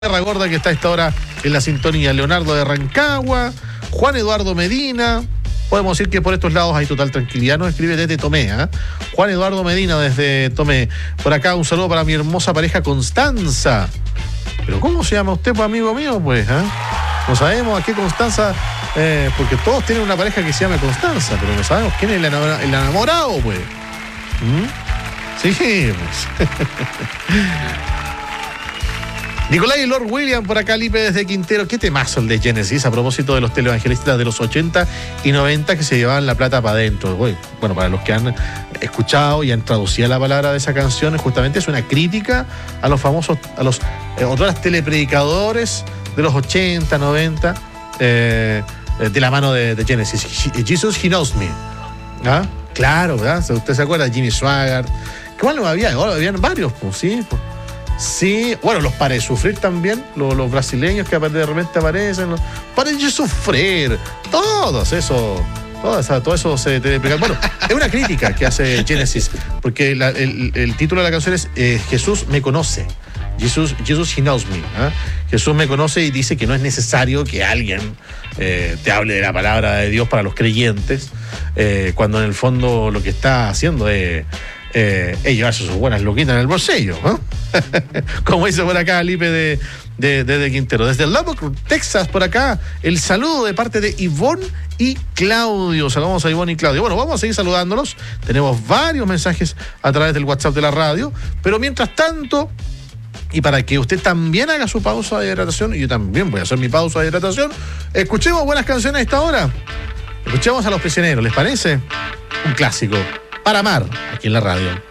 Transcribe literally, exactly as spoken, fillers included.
Tierra Gorda, que está a esta hora en la sintonía. Leonardo de Rancagua, Juan Eduardo Medina. Podemos decir que por estos lados hay total tranquilidad. Nos escribe desde Tomé, ¿eh? Juan Eduardo Medina desde Tomé. Por acá un saludo para mi hermosa pareja Constanza. ¿Pero cómo se llama usted, pues, amigo mío? Pues, ¿eh? No sabemos a qué Constanza, eh, porque todos tienen una pareja que se llama Constanza, pero no sabemos quién es el enamorado, el enamorado pues. ¿Mm? Sí, pues. Nicolai y Lord William por acá, Lipe desde Quintero. Qué temazo el de Genesis, a propósito de los televangelistas de los ochenta y noventa que se llevaban la plata para adentro. Bueno, para los que han escuchado y han traducido la palabra de esa canción, justamente es una crítica a los famosos, a los eh, otros telepredicadores de los ochenta, noventa, eh, de la mano de, de Genesis. Jesus, He Knows Me. ¿Ah? Claro, ¿verdad? ¿Usted se acuerda? Jimmy Swaggart. ¿Qué bueno había? Ahora habían varios, pues, sí, pues. Sí, bueno, los Para de Sufrir también, los, los brasileños que de repente aparecen, los Para de Sufrir, todos esos, todo eso, todo eso se te explica. Bueno, es una crítica que hace Genesis, porque la, el, el título de la canción es eh, Jesús me conoce. Jesus, Jesus He Knows Me. ¿eh? Jesús me conoce y dice que no es necesario que alguien eh, te hable de la palabra de Dios para los creyentes, eh, cuando en el fondo lo que está haciendo es Eh, eh, llevarse sus buenas loquitas en el bolsillo, ¿no? Como dice por acá Lipe de, de, de, de Quintero. Desde Lubbock, Texas, por acá, el saludo de parte de Ivonne y Claudio. Saludamos a Ivonne y Claudio. Bueno, vamos a seguir saludándolos. Tenemos varios mensajes a través del WhatsApp de la radio, pero mientras tanto, y para que usted también haga su pausa de hidratación, y yo también voy a hacer mi pausa de hidratación, escuchemos buenas canciones a esta hora. Escuchemos a Los Prisioneros, ¿les parece? Un clásico. Para amar, aquí en la radio.